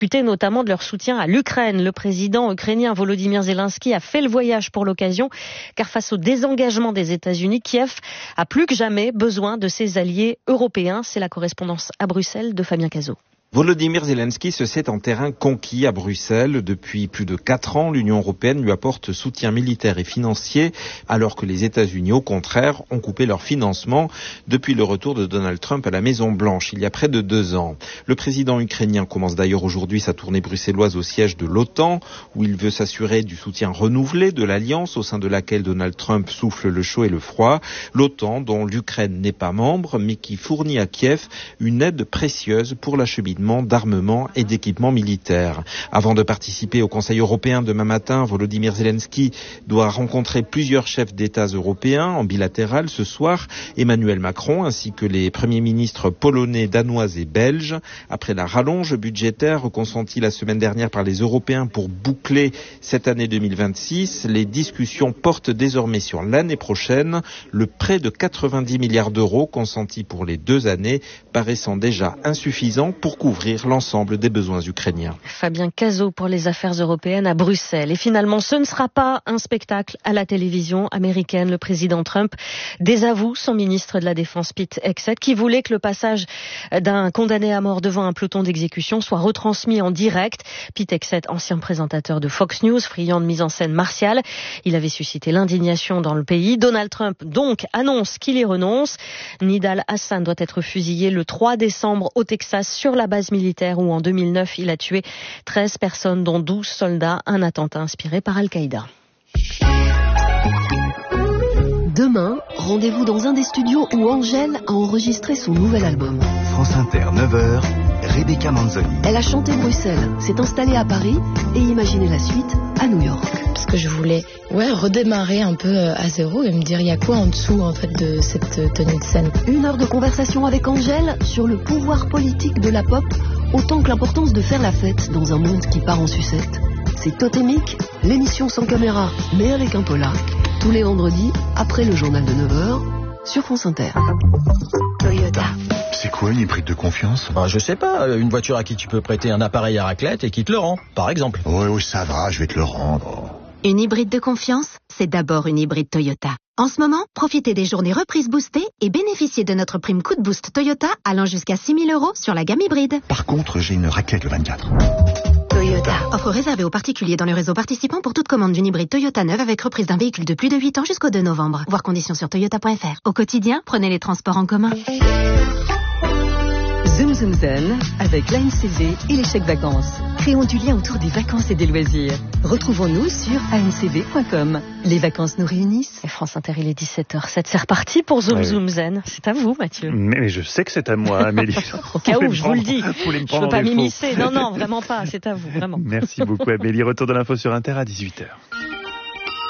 discuter notamment de leur soutien à l'Ukraine. Le président ukrainien Volodymyr Zelensky a fait le voyage pour l'occasion, car face au désengagement des États-Unis, Kiev a plus que jamais besoin de ses alliés européens. C'est la correspondance à Bruxelles de Fabien Cazot. Volodymyr Zelensky se sait en terrain conquis à Bruxelles. Depuis plus de 4 ans, l'Union européenne lui apporte soutien militaire et financier, alors que les États-Unis, au contraire, ont coupé leur financement depuis le retour de Donald Trump à la Maison-Blanche, il y a près de 2 ans. Le président ukrainien commence d'ailleurs aujourd'hui sa tournée bruxelloise au siège de l'OTAN, où il veut s'assurer du soutien renouvelé de l'alliance au sein de laquelle Donald Trump souffle le chaud et le froid. L'OTAN, dont l'Ukraine n'est pas membre, mais qui fournit à Kiev une aide précieuse pour l'acheminement d'armement et d'équipements militaires. Avant de participer au Conseil européen demain matin, Volodymyr Zelensky doit rencontrer plusieurs chefs d'État européens en bilatéral ce soir, Emmanuel Macron ainsi que les premiers ministres polonais, danois et belges. Après la rallonge budgétaire consentie la semaine dernière par les Européens pour boucler cette année 2026, les discussions portent désormais sur l'année prochaine, le prêt de 90 milliards d'euros consenti pour les 2 années paraissant déjà insuffisant pour couvrir l'ensemble des besoins ukrainiens. Fabien Cazot pour les affaires européennes à Bruxelles. Et finalement, ce ne sera pas un spectacle à la télévision américaine. Le président Trump désavoue son ministre de la Défense, Pete Hegseth, qui voulait que le passage d'un condamné à mort devant un peloton d'exécution soit retransmis en direct. Pete Hegseth, ancien présentateur de Fox News, friand de mise en scène martiale. Il avait suscité l'indignation dans le pays. Donald Trump, donc, annonce qu'il y renonce. Nidal Hassan doit être fusillé le 3 décembre au Texas sur la base militaire où en 2009 il a tué 13 personnes dont 12 soldats, un attentat inspiré par Al-Qaïda. Demain, rendez-vous dans un des studios où Angèle a enregistré son nouvel album. France Inter, 9h, Rebecca Manzoni. Elle a chanté Bruxelles, s'est installée à Paris et imaginé la suite à New York. Parce que je voulais redémarrer un peu à zéro et me dire il y a quoi en dessous en fait de cette tenue de scène. 1 heure de conversation avec Angèle sur le pouvoir politique de la pop, autant que l'importance de faire la fête dans un monde qui part en sucette. C'est Totémique, l'émission sans caméra, mais avec un polar, tous les vendredis après le journal de 9h sur France Inter. Toyota. C'est quoi une hybride de confiance ? Je sais pas, une voiture à qui tu peux prêter un appareil à raclette et qui te le rend, par exemple. Oui, ça va, je vais te le rendre. Une hybride de confiance, c'est d'abord une hybride Toyota. En ce moment, profitez des journées reprises boostées et bénéficiez de notre prime coup de boost Toyota allant jusqu'à 6 000 € sur la gamme hybride. Par contre, j'ai une raclette le 24. Toyota. Offre réservée aux particuliers dans le réseau participant pour toute commande d'une hybride Toyota neuve avec reprise d'un véhicule de plus de 8 ans jusqu'au 2 novembre. Voir conditions sur toyota.fr. Au quotidien, prenez les transports en commun. Zoom Zoom Zen avec l'ANCV et les chèques vacances. Créons du lien autour des vacances et des loisirs. Retrouvons-nous sur ancv.com. Les vacances nous réunissent. Et France Inter, il est 17h07. C'est reparti pour Zoom Zoom Zen. C'est à vous, Mathieu. Mais je sais que c'est à moi, Amélie. Au cas où, je vous le dis. Je ne veux pas m'immiscer. Non, vraiment pas. C'est à vous, vraiment. Merci beaucoup, Amélie. Retour de l'info sur Inter à 18h.